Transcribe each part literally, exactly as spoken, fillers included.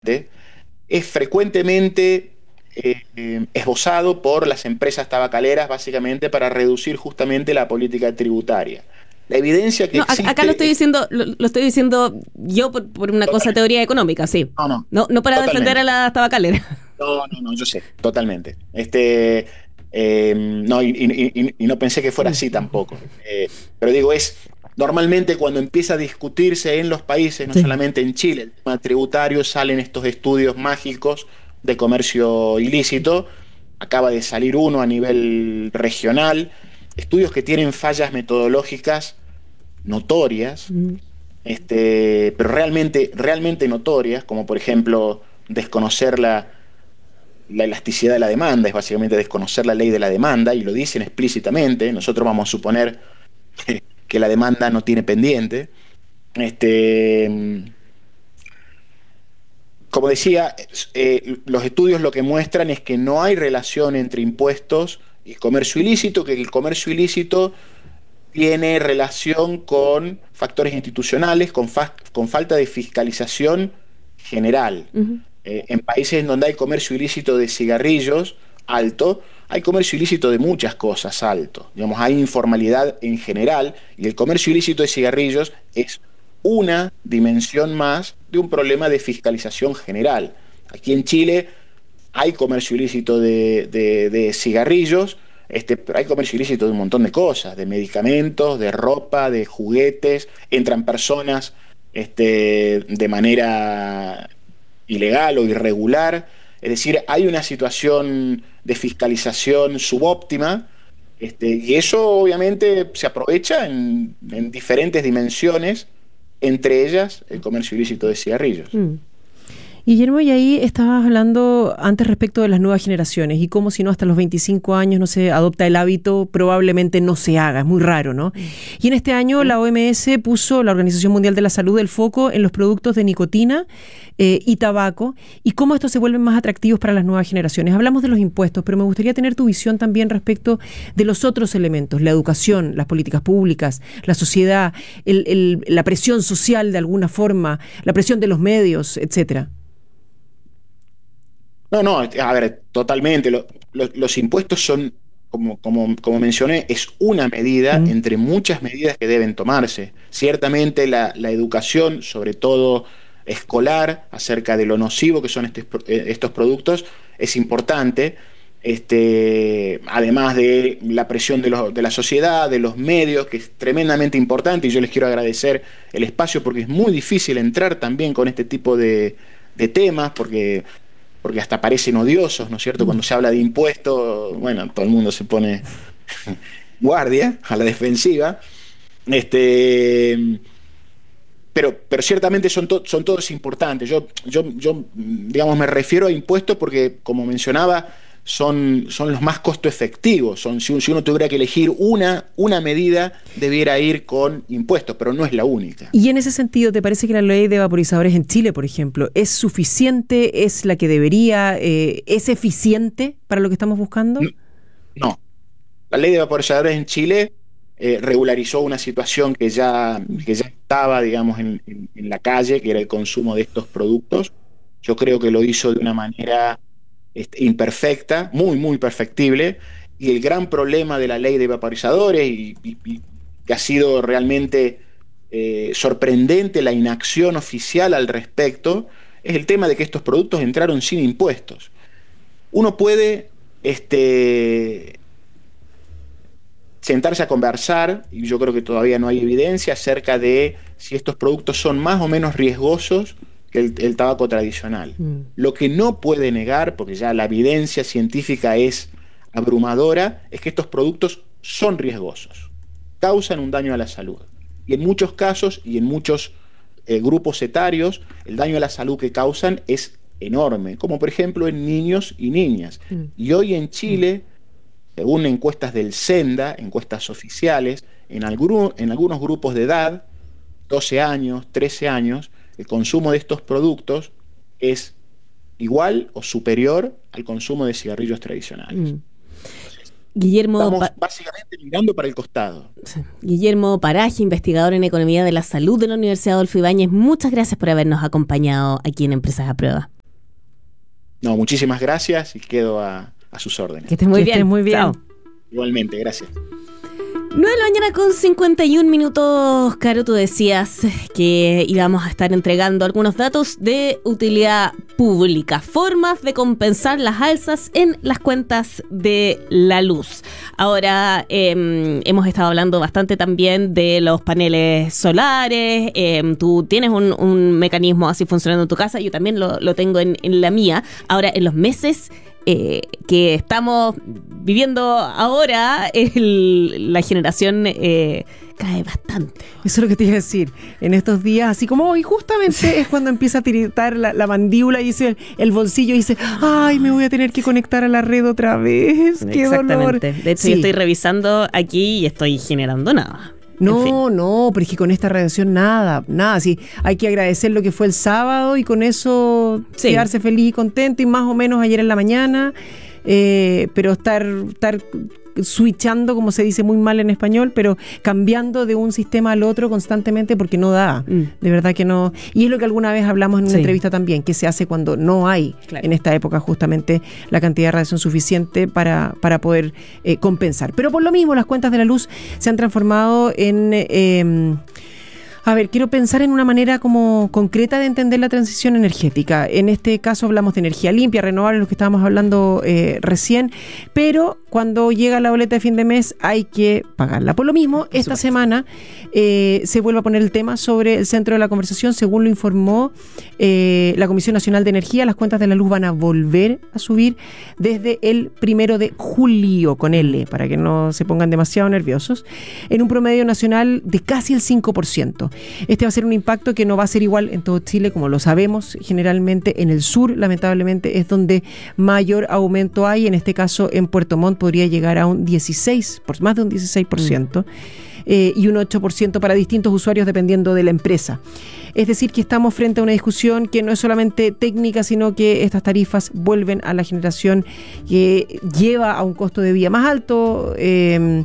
es frecuentemente eh, eh, esbozado por las empresas tabacaleras básicamente para reducir justamente la política tributaria. La evidencia que No, a- acá lo existe estoy es... diciendo, lo, lo estoy diciendo yo por, por una cosa de Totalmente. teoría económica, sí. No, no, No, no para defender a totalmente. las tabacaleras. No, no, no, yo sé, totalmente. Este, eh, no, y, y- y- y no pensé que fuera así tampoco. Eh, pero digo, es normalmente cuando empieza a discutirse en los países, no Sí. solamente en Chile, el tema tributario, salen estos estudios mágicos de comercio ilícito. Acaba de salir uno a nivel regional, estudios que tienen fallas metodológicas notorias, Mm. este, pero realmente, realmente notorias, como por ejemplo desconocer la la elasticidad de la demanda, es básicamente desconocer la ley de la demanda, y lo dicen explícitamente. Nosotros vamos a suponer que, que la demanda no tiene pendiente. Este, como decía, eh, los estudios lo que muestran es que no hay relación entre impuestos y comercio ilícito, que el comercio ilícito tiene relación con factores institucionales, con, fa con falta de fiscalización general. Ujú. Eh, en países en donde hay comercio ilícito de cigarrillos alto, hay comercio ilícito de muchas cosas alto. Digamos, hay informalidad en general, y el comercio ilícito de cigarrillos es una dimensión más de un problema de fiscalización general. Aquí en Chile hay comercio ilícito de, de, de cigarrillos, este, pero hay comercio ilícito de un montón de cosas, de medicamentos, de ropa, de juguetes. Entran personas este, de manera ilegal o irregular. Es decir, hay una situación de fiscalización subóptima, este, y eso obviamente se aprovecha en, en diferentes dimensiones, entre ellas el comercio ilícito de cigarrillos. Mm. Guillermo, y ahí estabas hablando antes respecto de las nuevas generaciones y cómo si no hasta los veinticinco años no se adopta el hábito, probablemente no se haga, es muy raro, ¿no? Y en este año la O M S puso, la Organización Mundial de la Salud, el foco en los productos de nicotina eh, y tabaco y cómo estos se vuelven más atractivos para las nuevas generaciones. Hablamos de los impuestos, pero me gustaría tener tu visión también respecto de los otros elementos, la educación, las políticas públicas, la sociedad, el, el, la presión social de alguna forma, la presión de los medios, etcétera. No, no, a ver, totalmente. Lo- lo- los impuestos son, como, como, como mencioné, es una medida Mm. entre muchas medidas que deben tomarse. Ciertamente la, la educación, sobre todo escolar, acerca de lo nocivo que son estes pro- eh, estos productos, es importante. Este, además de la presión de, los- de la sociedad, de los medios, que es tremendamente importante, y yo les quiero agradecer el espacio porque es muy difícil entrar también con este tipo de, de temas, porque porque hasta parecen odiosos, ¿no es cierto? Cuando se habla de impuestos, bueno, todo el mundo se pone guardia, a la defensiva. Este, pero, pero ciertamente son, to, son todos importantes. Yo, yo, yo, digamos, me refiero a impuestos porque, como mencionaba, son, son los más costo efectivos. Son, si, si uno tuviera que elegir una, una medida, debiera ir con impuestos, pero no es la única. Y en ese sentido, ¿te parece que la ley de vaporizadores en Chile, por ejemplo, es suficiente, es la que debería, eh, es eficiente para lo que estamos buscando? No, no. La ley de vaporizadores en Chile eh, regularizó una situación que ya, que ya estaba, digamos, en, en- en la calle, que era el consumo de estos productos. Yo creo que lo hizo de una manera este, imperfecta, muy, muy perfectible, y el gran problema de la ley de vaporizadores, y, y- y que ha sido realmente eh, sorprendente la inacción oficial al respecto, es el tema de que estos productos entraron sin impuestos. Uno puede este, sentarse a conversar, y yo creo que todavía no hay evidencia acerca de si estos productos son más o menos riesgosos que el, el tabaco tradicional. Mm. Lo que no puede negar, porque ya la evidencia científica es abrumadora, es que estos productos son riesgosos, causan un daño a la salud. Y en muchos casos y en muchos eh, grupos etarios, el daño a la salud que causan es enorme, como por ejemplo en niños y niñas. Mm. Y hoy en Chile, según encuestas del Senda, encuestas oficiales, en, alguno, en algunos grupos de edad, doce años, trece años, el consumo de estos productos es igual o superior al consumo de cigarrillos tradicionales. Mm. Guillermo Estamos pa- básicamente mirando para el costado. Guillermo Paraje, investigador en Economía de la Salud de la Universidad Adolfo Ibáñez, muchas gracias por habernos acompañado aquí en Empresas a Prueba. No, muchísimas gracias y quedo a, a sus órdenes. Que estés muy Que bien. estés muy bien. Chao. Igualmente, gracias. nueve de la mañana con cincuenta y un minutos. Caro, tú decías que íbamos a estar entregando algunos datos de utilidad pública, formas de compensar las alzas en las cuentas de la luz. Ahora eh, hemos estado hablando bastante también de los paneles solares. Eh, tú tienes un, un mecanismo así funcionando en tu casa, yo también lo, lo tengo en, en la mía. Ahora, en los meses Eh, que estamos viviendo ahora, el, la generación eh, cae bastante. Eso es lo que te iba a decir. En estos días, así como hoy, justamente es cuando empieza a tiritar la, la mandíbula y dice el, el bolsillo y dice, ay, me voy a tener que conectar a la red otra vez. ¡Qué dolor! Exactamente. De hecho, Sí. yo estoy revisando aquí y estoy generando nada. No, En fin. no, pero es que con esta radiación nada, nada. Sí, hay que agradecer lo que fue el sábado y con eso Sí. quedarse feliz y contento y más o menos ayer en la mañana. Eh, pero estar, estar switchando, como se dice muy mal en español, pero cambiando de un sistema al otro constantemente porque no da, Mm. de verdad que no. Y es lo que alguna vez hablamos en una Sí. entrevista también, que se hace cuando no hay Claro. en esta época justamente la cantidad de radiación suficiente para, para poder eh, compensar. Pero por lo mismo las cuentas de la luz se han transformado en... Eh, A ver, quiero pensar en una manera como concreta de entender la transición energética. En este caso hablamos de energía limpia, renovable, lo que estábamos hablando eh, recién, pero cuando llega la boleta de fin de mes hay que pagarla. Por lo mismo, esta supuesto. semana eh, se vuelve a poner el tema sobre el centro de la conversación. Según lo informó eh, la Comisión Nacional de Energía, las cuentas de la luz van a volver a subir desde el primero de julio, con L, para que no se pongan demasiado nerviosos, en un promedio nacional de casi el cinco por ciento. Este va a ser un impacto que no va a ser igual en todo Chile, como lo sabemos. Generalmente en el sur, lamentablemente, es donde mayor aumento hay. En este caso, en Puerto Montt podría llegar a un dieciséis, por más de un dieciséis por ciento. Mm. Eh, y un ocho por ciento para distintos usuarios dependiendo de la empresa. Es decir, que estamos frente a una discusión que no es solamente técnica, sino que estas tarifas vuelven a la generación que lleva a un costo de vida más alto, eh,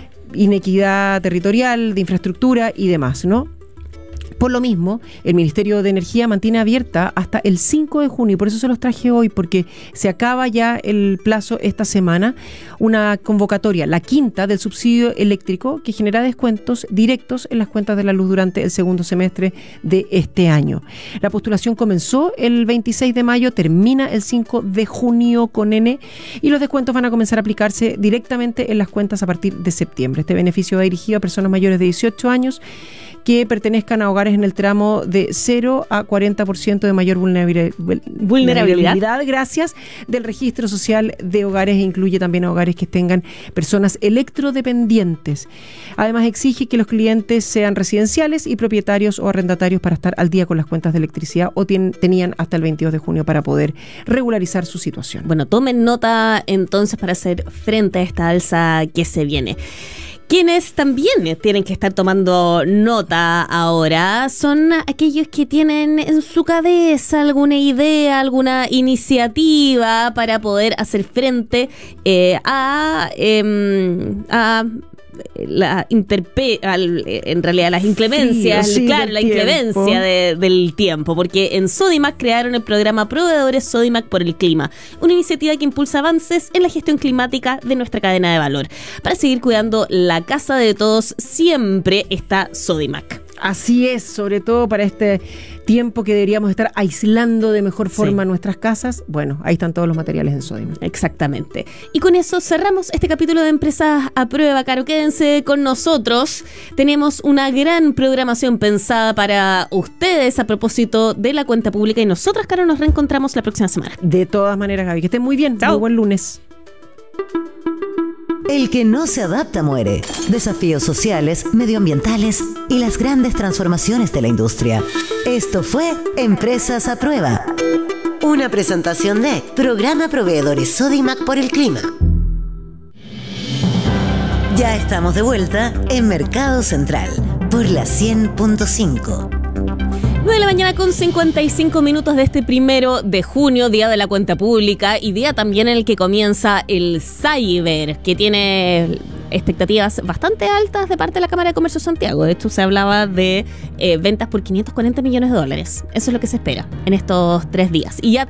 inequidad territorial, de infraestructura y demás, ¿no? Por lo mismo, el Ministerio de Energía mantiene abierta hasta el cinco de junio, y por eso se los traje hoy, porque se acaba ya el plazo esta semana, una convocatoria, la quinta del subsidio eléctrico, que genera descuentos directos en las cuentas de la luz durante el segundo semestre de este año. La postulación comenzó el veintiséis de mayo, termina el cinco de junio con N, y los descuentos van a comenzar a aplicarse directamente en las cuentas a partir de septiembre. Este beneficio va dirigido a personas mayores de dieciocho años que pertenezcan a hogares en el tramo de cero a cuarenta por ciento de mayor vulnerabilidad, vulnerabilidad gracias del registro social de hogares, e incluye también a hogares que tengan personas electrodependientes. Además, exige que los clientes sean residenciales y propietarios o arrendatarios para estar al día con las cuentas de electricidad, o ten, tenían hasta el veintidós de junio para poder regularizar su situación. Bueno, tomen nota entonces para hacer frente a esta alza que se viene. Quienes también tienen que estar tomando nota ahora son aquellos que tienen en su cabeza alguna idea, alguna iniciativa para poder hacer frente eh, a, eh, a la interpe al, en realidad las inclemencias, sí, sí, claro, la tiempo. inclemencia de, del tiempo, porque en Sodimac crearon el programa Proveedores Sodimac por el Clima, una iniciativa que impulsa avances en la gestión climática de nuestra cadena de valor. Para seguir cuidando la casa de todos, siempre está Sodimac. Así es, sobre todo para este tiempo que deberíamos estar aislando de mejor forma Sí. nuestras casas. Bueno, ahí están todos los materiales en Sodimac. Exactamente. Y con eso cerramos este capítulo de Empresas a Prueba. Caro, quédense con nosotros. Tenemos una gran programación pensada para ustedes a propósito de la cuenta pública, y nosotras, Caro, nos reencontramos la próxima semana. De todas maneras, Gaby, que estén muy bien. Chao. Muy buen lunes. El que no se adapta muere. Desafíos sociales, medioambientales y las grandes transformaciones de la industria. Esto fue Empresas a Prueba. Una presentación de Programa Proveedores Sodimac por el Clima. Ya estamos de vuelta en Mercado Central por la cien punto cinco. nueve nueve de la mañana con cincuenta y cinco minutos de este primero de junio, día de la cuenta pública y día también en el que comienza el Cyber, que tiene expectativas bastante altas de parte de la Cámara de Comercio de Santiago. De hecho, se hablaba de eh, ventas por quinientos cuarenta millones de dólares. Eso es lo que se espera en estos tres días. Y ya